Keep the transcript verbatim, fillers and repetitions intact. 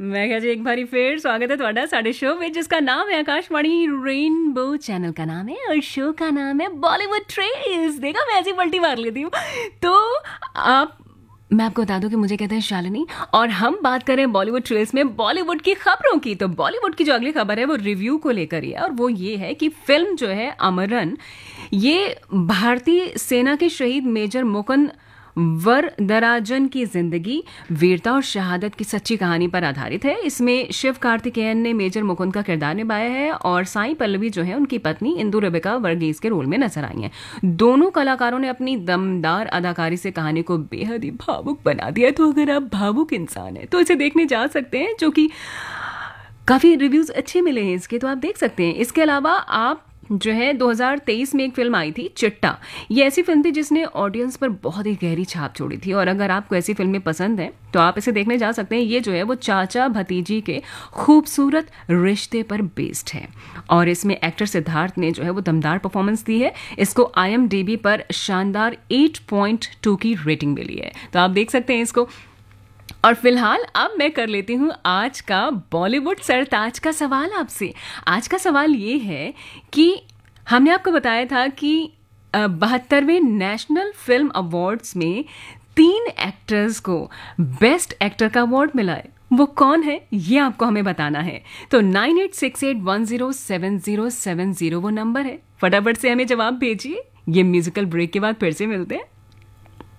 मैं कहा जी एक बारी फिर स्वागत है ਤੁਹਾਡਾ ਸਾਡੇ शो में जिसका नाम है आकाशवाणी रेनबो चैनल का नाम है और शो का नाम है बॉलीवुड ट्रेल्स। देखा मैं ऐसी पलटी मार लेती हूँ। तो आप मैं आपको बता दूं कि मुझे कहते हैं शालिनी और हम बात करें बॉलीवुड ट्रेल्स में बॉलीवुड की खबरों की। तो बॉलीवुड की जो अगली खबर है वो रिव्यू को लेकर ही है और वो ये है कि फिल्म जो है अमरन ये भारतीय सेना के शहीद मेजर मुकुंद वरदराजन की जिंदगी वीरता और शहादत की सच्ची कहानी पर आधारित है। इसमें शिव कार्तिकेयन ने मेजर मुकुंद का किरदार निभाया है और साई पल्लवी जो है उनकी पत्नी इंदु रेबिका वर्गीस के रोल में नजर आई हैं। दोनों कलाकारों ने अपनी दमदार अदाकारी से कहानी को बेहद ही भावुक बना दिया। तो अगर आप भावुक इंसान हैं तो इसे देखने जा सकते हैं, जो कि काफ़ी रिव्यूज़ अच्छे मिले हैं इसके, तो आप देख सकते हैं। इसके अलावा आप जो है दो हज़ार तेईस में एक फिल्म आई थी चिट्टा। ये ऐसी फिल्म थी जिसने ऑडियंस पर बहुत ही गहरी छाप छोड़ी थी और अगर आपको ऐसी फिल्में पसंद हैं तो आप इसे देखने जा सकते हैं। ये जो है वो चाचा भतीजी के खूबसूरत रिश्ते पर बेस्ड है और इसमें एक्टर सिद्धार्थ ने जो है वो दमदार परफॉर्मेंस दी है। इसको आई एम डी बी पर शानदार आठ पॉइंट दो की रेटिंग मिली है, तो आप देख सकते हैं इसको। और फिलहाल अब मैं कर लेती हूँ आज का बॉलीवुड सरताज का सवाल आपसे। आज का सवाल ये है कि हमने आपको बताया था कि बहत्तरवें नेशनल फिल्म अवार्ड्स में तीन एक्टर्स को बेस्ट एक्टर का अवार्ड मिला है। वो कौन है ये आपको हमें बताना है। तो nine eight six eight one zero seven zero seven zero वो नंबर है। फटाफट से हमें जवाब भेजिए। ये म्यूजिकल ब्रेक के बाद फिर से मिलते हैं।